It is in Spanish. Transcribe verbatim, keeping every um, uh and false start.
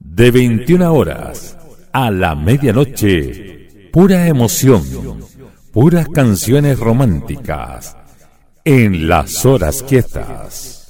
De veintiuna horas a la medianoche, pura emoción, puras canciones románticas en Las Horas Quietas.